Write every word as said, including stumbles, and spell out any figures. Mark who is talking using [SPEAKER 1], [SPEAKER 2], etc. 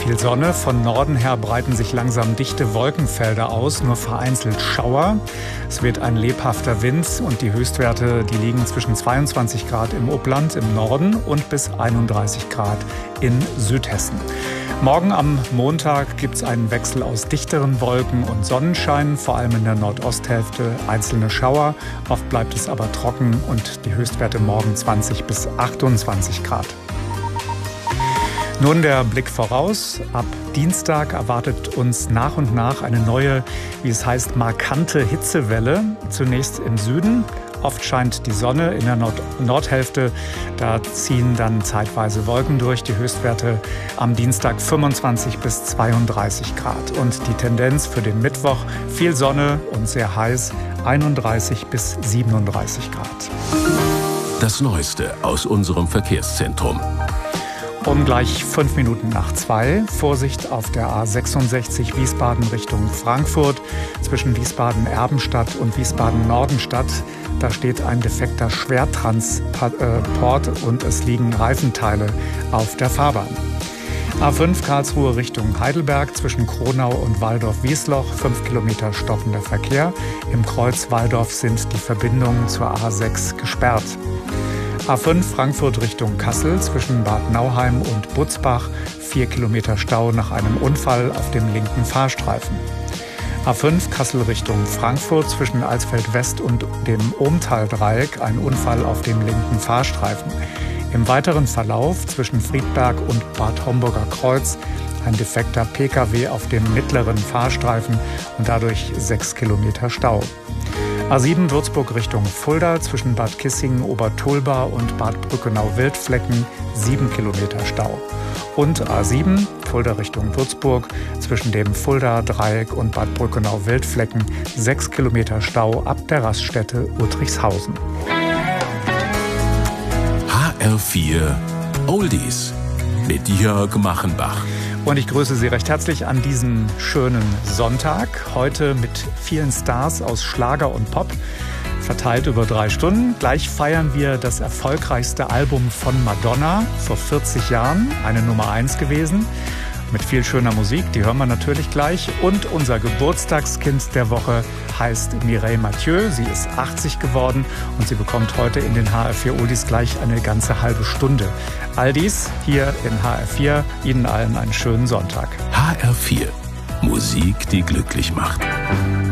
[SPEAKER 1] viel Sonne. Von Norden her breiten sich langsam dichte Wolkenfelder aus, nur vereinzelt Schauer. Es weht ein lebhafter Wind und die Höchstwerte, die liegen zwischen zweiundzwanzig Grad im Upland im Norden und bis einunddreißig Grad in Südhessen. Morgen am Montag gibt es einen Wechsel aus dichteren Wolken und Sonnenschein, vor allem in der Nordosthälfte einzelne Schauer. Oft bleibt es aber trocken und die Höchstwerte morgen zwanzig bis achtundzwanzig Grad. Nun der Blick voraus. Ab Dienstag erwartet uns nach und nach eine neue, wie es heißt, markante Hitzewelle. Zunächst im Süden. Oft scheint die Sonne in der Nord- Nordhälfte. Da ziehen dann zeitweise Wolken durch. Die Höchstwerte am Dienstag fünfundzwanzig bis zweiunddreißig Grad. Und die Tendenz für den Mittwoch: viel Sonne und sehr heiß, einunddreißig bis siebenunddreißig Grad.
[SPEAKER 2] Das Neueste aus unserem Verkehrszentrum.
[SPEAKER 1] Um gleich fünf Minuten nach zwei. Vorsicht auf der A sechsundsechzig Wiesbaden Richtung Frankfurt. Zwischen Wiesbaden-Erbenstadt und Wiesbaden-Nordenstadt. Da steht ein defekter Schwertransport und es liegen Reifenteile auf der Fahrbahn. A fünf Karlsruhe Richtung Heidelberg zwischen Kronau und Walldorf-Wiesloch. Fünf Kilometer stockender Verkehr. Im Kreuz Walldorf sind die Verbindungen zur A sechs gesperrt. A fünf Frankfurt Richtung Kassel zwischen Bad Nauheim und Butzbach. Vier Kilometer Stau nach einem Unfall auf dem linken Fahrstreifen. A fünf Kassel Richtung Frankfurt zwischen Alsfeld West und dem Ohmtal-Dreieck. Ein Unfall auf dem linken Fahrstreifen. Im weiteren Verlauf zwischen Friedberg und Bad Homburger Kreuz ein defekter P K W auf dem mittleren Fahrstreifen und dadurch sechs Kilometer Stau. A sieben Würzburg Richtung Fulda zwischen Bad Kissingen, Obertulba und Bad Brückenau-Wildflecken sieben Kilometer Stau. Und A sieben Fulda Richtung Würzburg zwischen dem Fulda-Dreieck und Bad Brückenau-Wildflecken sechs Kilometer Stau ab der Raststätte Uttrichshausen.
[SPEAKER 2] H R vier Oldies mit Jörg Machenbach.
[SPEAKER 1] Und ich grüße Sie recht herzlich an diesem schönen Sonntag. Heute mit vielen Stars aus Schlager und Pop, verteilt über drei Stunden. Gleich feiern wir das erfolgreichste Album von Madonna, vor vierzig Jahren, eine Nummer eins gewesen. Mit viel schöner Musik, die hören wir natürlich gleich. Und unser Geburtstagskind der Woche heißt Mireille Mathieu. Sie ist achtzig geworden und sie bekommt heute in den H R vier Oldies gleich eine ganze halbe Stunde. All dies hier in H R vier. Ihnen allen einen schönen Sonntag.
[SPEAKER 2] H R vier. Musik, die glücklich macht.